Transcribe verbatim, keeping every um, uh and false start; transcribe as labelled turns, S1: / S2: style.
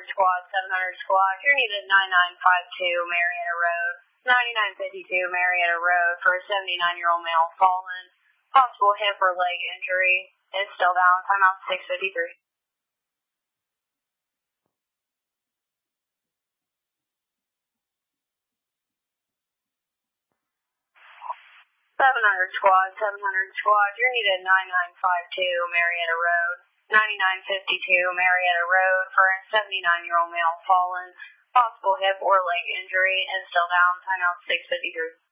S1: hundred squad, seven hundred squad. You're needed nine nine five two Marietta Road, ninety-nine fifty-two Marietta Road for a seventy-nine-year-old male fallen. Possible hip or leg injury. Is still down. Timeout six fifty-three. seven hundred squad, seven hundred squad. You're needed nine nine five two Marietta Road, ninety-nine fifty-two Marietta Road for a seventy-nine-year-old male fallen. Possible hip or leg injury is still down. Timeout six fifty-three.